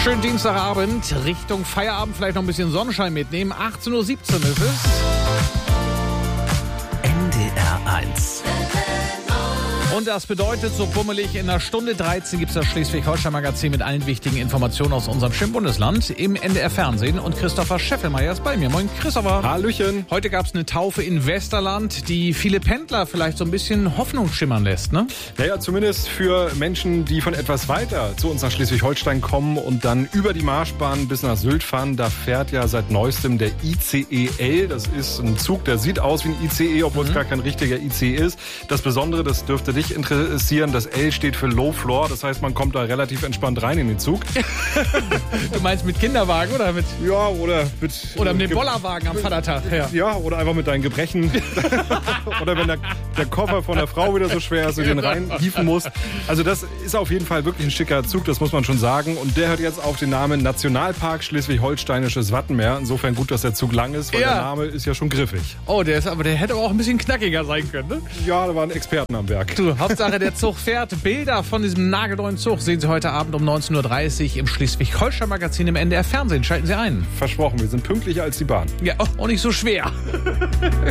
Schönen Dienstagabend, Richtung Feierabend, vielleicht noch ein bisschen Sonnenschein mitnehmen. 18:17 Uhr ist es. NDR 1. Und das bedeutet, so pummelig, in einer Stunde 13 gibt es das Schleswig-Holstein-Magazin mit allen wichtigen Informationen aus unserem schönen Bundesland im NDR-Fernsehen. Und Christopher Scheffelmeier ist bei mir. Moin, Christopher. Hallöchen. Heute gab es eine Taufe in Westerland, die viele Pendler vielleicht so ein bisschen Hoffnung schimmern lässt, ne? Naja, zumindest für Menschen, die von etwas weiter zu uns nach Schleswig-Holstein kommen und dann über die Marschbahn bis nach Sylt fahren. Da fährt ja seit neuestem der ICE L. Das ist ein Zug, der sieht aus wie ein ICE, obwohl es gar kein richtiger ICE ist. Das Besondere, das dürfte dich interessieren, das L steht für Low Floor. Das heißt, man kommt da relativ entspannt rein in den Zug. Du meinst mit Kinderwagen oder mit... Ja, oder mit... Oder mit dem Bollerwagen am Vatertag. Ja, oder einfach mit deinen Gebrechen. Oder wenn der Koffer von der Frau wieder so schwer ist und den reinhieven musst. Also das ist auf jeden Fall wirklich ein schicker Zug, das muss man schon sagen. Und der hat jetzt auf den Namen Nationalpark Schleswig-Holsteinisches Wattenmeer. Insofern gut, dass der Zug lang ist, weil der Name ist ja schon griffig. Oh, der hätte aber auch ein bisschen knackiger sein können, ne? Ja, da waren Experten am Werk. Du, Hauptsache der Zug fährt. Bilder von diesem nagelneuen Zug sehen Sie heute Abend um 19:30 Uhr im Schleswig-Holstein-Magazin im NDR-Fernsehen. Schalten Sie ein. Versprochen, wir sind pünktlicher als die Bahn. Ja, auch nicht so schwer.